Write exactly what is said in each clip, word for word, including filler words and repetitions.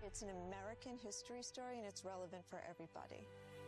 It's an American history story, and it's relevant for everybody.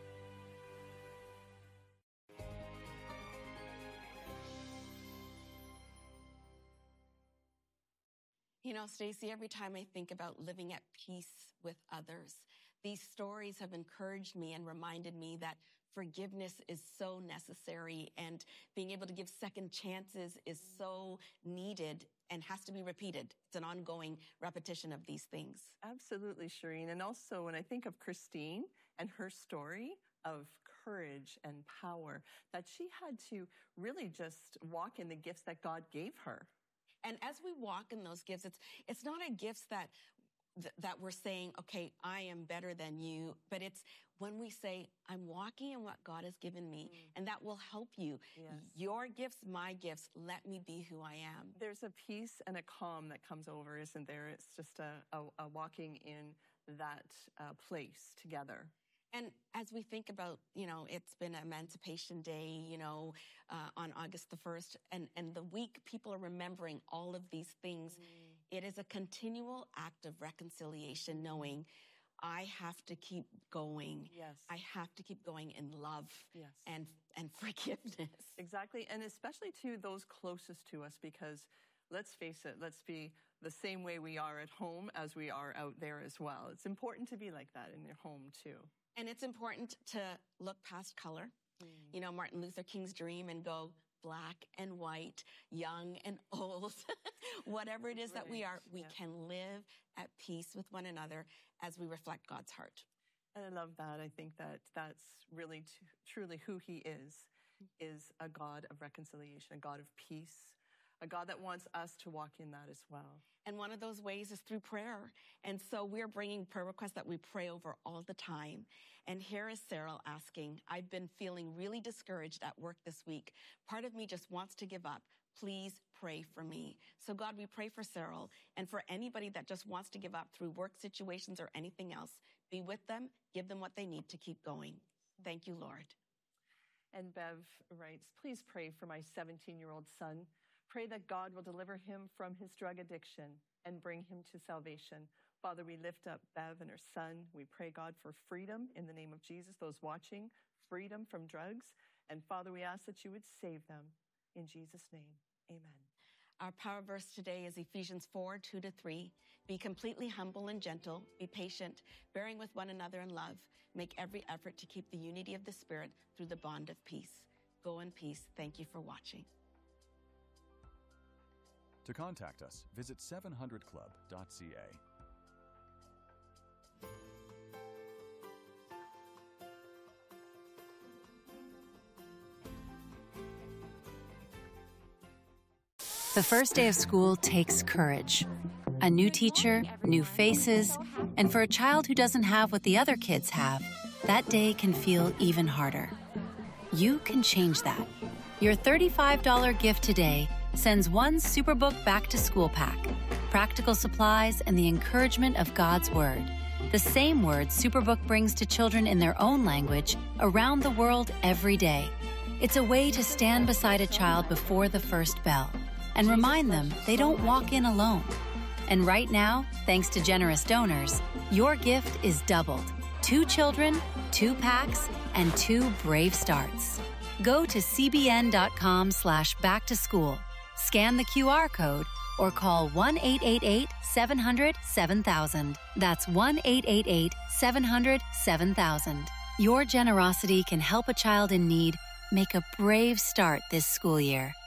You know, Stacey, every time I think about living at peace with others, these stories have encouraged me and reminded me that forgiveness is so necessary, and being able to give second chances is so needed and has to be repeated. It's an ongoing repetition of these things. Absolutely, Shireen. And also when I think of Christine and her story of courage and power, that she had to really just walk in the gifts that God gave her. And as we walk in those gifts, it's it's not a gifts that th- that we're saying, okay, I am better than you, but it's when we say, I'm walking in what God has given me, mm. and that will help you. Yes. Your gifts, my gifts, let me be who I am. There's a peace and a calm that comes over, isn't there? It's just a, a, a walking in that uh, place together. And as we think about, you know, it's been Emancipation Day, you know, uh, on August the first, and, and the week people are remembering all of these things. Mm. It is a continual act of reconciliation, knowing I have to keep going. Yes. I have to keep going in love. Yes. and and forgiveness. Exactly, and especially to those closest to us, because let's face it, let's be the same way we are at home as we are out there as well. It's important to be like that in your home too. And it's important to look past color, mm. you know, Martin Luther King's dream, and go black and white, young and old, whatever it is right. that we are, we yeah. can live at peace with one another as we reflect God's heart. And I love that. I think that that's really t- truly who he is, is a God of reconciliation, a God of peace, a God that wants us to walk in that as well. And one of those ways is through prayer. And so we're bringing prayer requests that we pray over all the time. And here is Cyril asking, I've been feeling really discouraged at work this week. Part of me just wants to give up. Please pray for me. So God, we pray for Cyril, and for anybody that just wants to give up through work situations or anything else. Be with them, give them what they need to keep going. Thank you, Lord. And Bev writes, please pray for my seventeen-year-old son. Pray that God will deliver him from his drug addiction and bring him to salvation. Father, we lift up Bev and her son. We pray, God, for freedom in the name of Jesus. Those watching, freedom from drugs. And Father, we ask that you would save them. In Jesus' name, amen. Our power verse today is Ephesians four, two to three. Be completely humble and gentle. Be patient, bearing with one another in love. Make every effort to keep the unity of the Spirit through the bond of peace. Go in peace. Thank you for watching. To contact us, visit seven hundred club dot c a. The first day of school takes courage. A new teacher, new faces, and for a child who doesn't have what the other kids have, that day can feel even harder. You can change that. Your thirty-five dollars gift today sends one Superbook back-to-school pack, practical supplies, and the encouragement of God's Word. The same word Superbook brings to children in their own language around the world every day. It's a way to stand beside a child before the first bell and remind them they don't walk in alone. And right now, thanks to generous donors, your gift is doubled. Two children, two packs, and two brave starts. Go to cbn.com slash back to school, scan the Q R code, or call one eight eight eight, seven hundred, seven thousand. That's one eight eight eight, seven hundred, seven thousand. Your generosity can help a child in need make a brave start this school year.